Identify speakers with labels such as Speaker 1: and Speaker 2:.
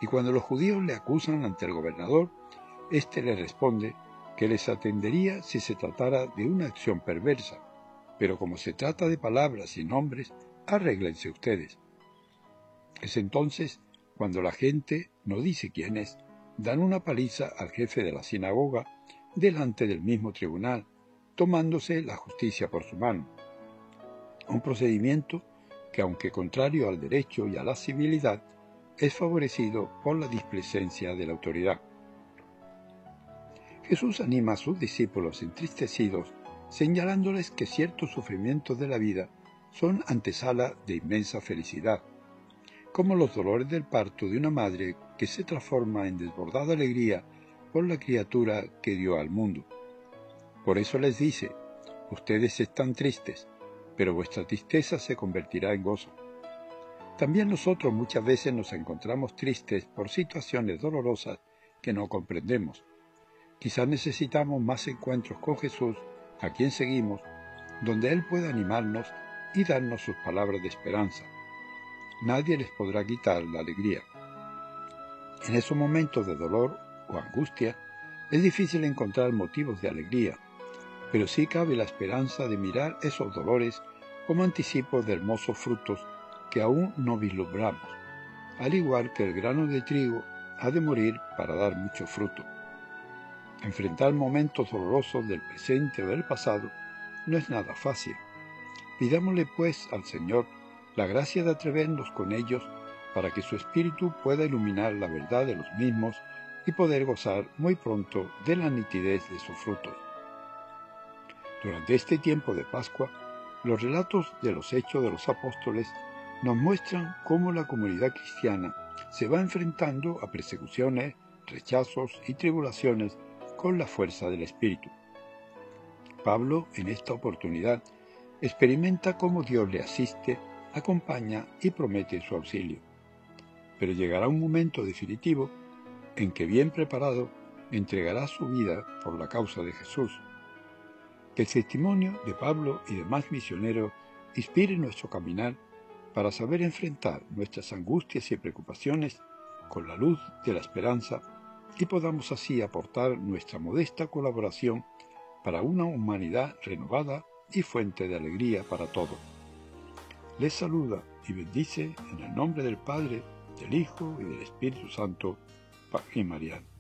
Speaker 1: y cuando los judíos le acusan ante el gobernador, éste le responde que les atendería si se tratara de una acción perversa, pero como se trata de palabras y nombres, arréglense ustedes. Es entonces cuando la gente, no dice quién es, dan una paliza al jefe de la sinagoga delante del mismo tribunal, tomándose la justicia por su mano. Un procedimiento que, aunque contrario al derecho y a la civilidad, es favorecido por la displicencia de la autoridad. Jesús anima a sus discípulos entristecidos, señalándoles que ciertos sufrimientos de la vida son antesala de inmensa felicidad, como los dolores del parto de una madre que se transforma en desbordada alegría por la criatura que dio al mundo. Por eso les dice, ustedes están tristes, pero vuestra tristeza se convertirá en gozo. También nosotros muchas veces nos encontramos tristes por situaciones dolorosas que no comprendemos. Quizás necesitamos más encuentros con Jesús, a quien seguimos, donde Él pueda animarnos y darnos sus palabras de esperanza. Nadie les podrá quitar la alegría. En esos momentos de dolor o angustia, es difícil encontrar motivos de alegría, pero sí cabe la esperanza de mirar esos dolores como anticipos de hermosos frutos que aún no vislumbramos, al igual que el grano de trigo ha de morir para dar mucho fruto. Enfrentar momentos dolorosos del presente o del pasado no es nada fácil. Pidámosle pues al Señor la gracia de atrevernos con ellos para que su Espíritu pueda iluminar la verdad de los mismos y poder gozar muy pronto de la nitidez de sus frutos. Durante este tiempo de Pascua, los relatos de los Hechos de los Apóstoles nos muestran cómo la comunidad cristiana se va enfrentando a persecuciones, rechazos y tribulaciones con la fuerza del Espíritu. Pablo, en esta oportunidad, experimenta cómo Dios le asiste, acompaña y promete su auxilio. Pero llegará un momento definitivo en que, bien preparado, entregará su vida por la causa de Jesús. Que el testimonio de Pablo y demás misioneros inspire nuestro caminar para saber enfrentar nuestras angustias y preocupaciones con la luz de la esperanza y podamos así aportar nuestra modesta colaboración para una humanidad renovada y fuente de alegría para todos. Les saluda y bendice en el nombre del Padre, del Hijo y del Espíritu Santo, Joaquín Mariano.